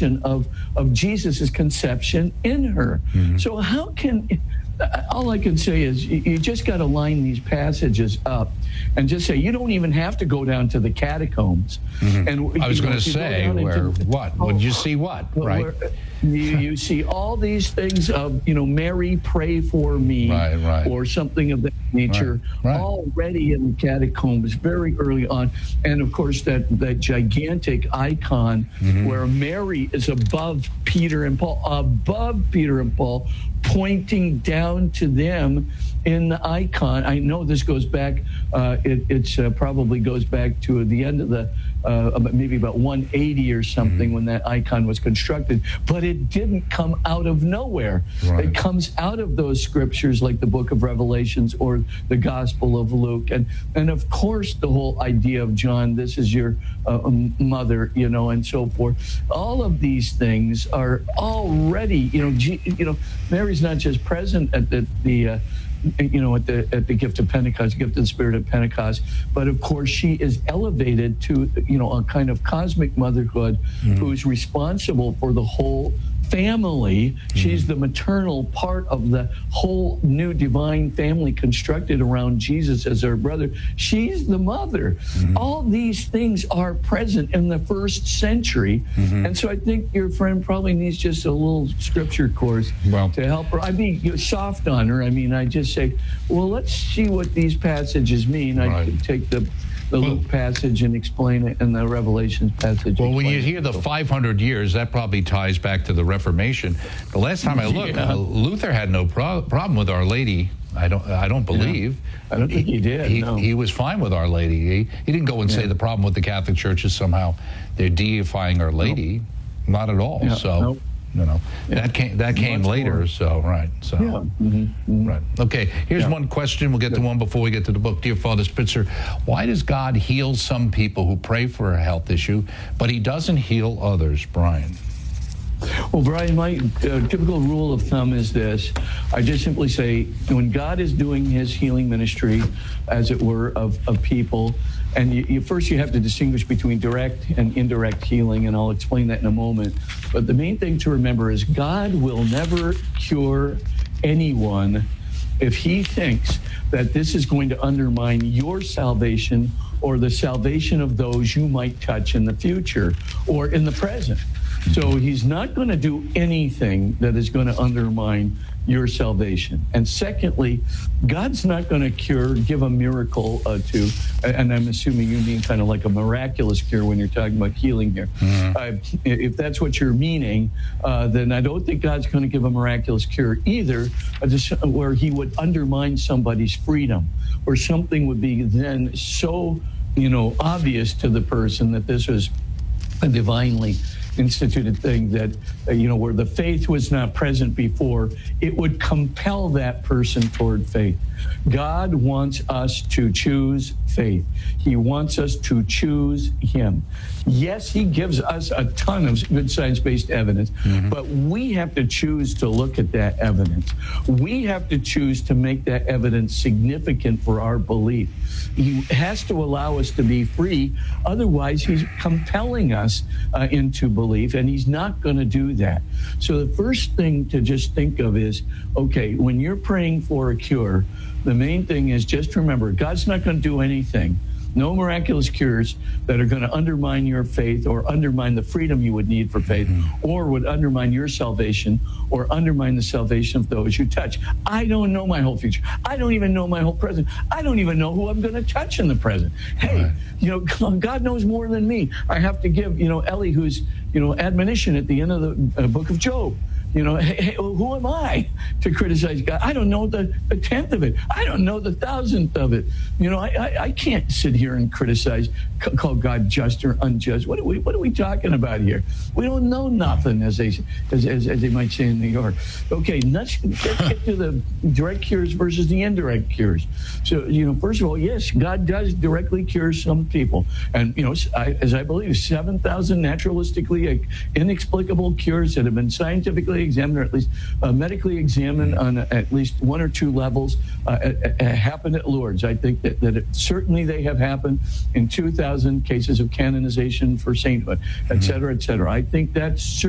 revelation of Jesus's conception in her. So how can, all I can say is you just got to line these passages up and just say, you don't even have to go down to the catacombs. And I was going to say, what? Would you see what, right? You see all these things of, Mary, pray for me, or something of that nature, already in the catacombs very early on. And of course, that gigantic icon where Mary is above Peter and Paul, pointing down to them in the icon. I know this goes back, it probably goes back to the end of the, maybe about 180 or something when that icon was constructed, but it didn't come out of nowhere. It comes out of those scriptures like the book of Revelations or the Gospel of Luke. And of course, the whole idea of John, this is your mother, and so forth. All of these things are already, Mary's not just present at the gift of Pentecost, gift of the Spirit of Pentecost, but of course she is elevated to, a kind of cosmic motherhood who's responsible for the whole family. She's the maternal part of the whole new divine family constructed around Jesus as our brother. She's the mother. All these things are present in the first century. And so I think your friend probably needs just a little scripture course to help her. I mean, you're soft on her. I mean, I just say, well, let's see what these passages mean. I could take the Luke passage and explain it, and the Revelations passage. Well, when you hear the 500 years, that probably ties back to the Reformation. The last time I looked, Luther had no problem with Our Lady. I don't believe. I don't think he did. He was fine with Our Lady. He didn't go and say the problem with the Catholic Church is somehow they're deifying Our Lady. Not at all. That came later. More. So right. Okay. Here's one question. We'll get to one before we get to the book. Dear Father Spitzer, why does God heal some people who pray for a health issue, but He doesn't heal others? Brian. Well, Brian, my typical rule of thumb is this. I just simply say, when God is doing His healing ministry, as it were, of people, and first you have to distinguish between direct and indirect healing, and I'll explain that in a moment. But the main thing to remember is God will never cure anyone if He thinks that this is going to undermine your salvation or the salvation of those you might touch in the future or in the present. So He's not going to do anything that is going to undermine your salvation. And secondly, God's not going to give a miracle to, and I'm assuming you mean kind of like a miraculous cure when you're talking about healing here. If that's what you're meaning, then I don't think God's going to give a miraculous cure either, where He would undermine somebody's freedom, or something would be then so, obvious to the person that this was a divinely instituted thing that, where the faith was not present before, it would compel that person toward faith. God wants us to choose faith. He wants us to choose Him. Yes, He gives us a ton of good science-based evidence, but we have to choose to look at that evidence. We have to choose to make that evidence significant for our belief. He has to allow us to be free. Otherwise, He's compelling us into belief, and He's not going to do that. So the first thing to just think of is, okay, when you're praying for a cure, the main thing is just remember, God's not going to do anything. No miraculous cures that are going to undermine your faith or undermine the freedom you would need for faith, or would undermine your salvation or undermine the salvation of those you touch. I don't know my whole future. I don't even know my whole present. I don't even know who I'm going to touch in the present. Hey, God knows more than me. I have to give, Elihu's, admonition at the end of the book of Job. Hey, who am I to criticize God? I don't know the tenth of it. I don't know the thousandth of it. I can't sit here and criticize, call God just or unjust. What are we talking about here? We don't know nothing, as they might say in New York. Okay, let's get to the direct cures versus the indirect cures. So, first of all, yes, God does directly cure some people. And, as I believe, 7,000 naturalistically inexplicable cures that have been scientifically examined, or at least medically examined on at least one or two levels, happened at Lourdes. I think that certainly they have happened in 2,000 cases of canonization for sainthood, et cetera, et cetera. I think that's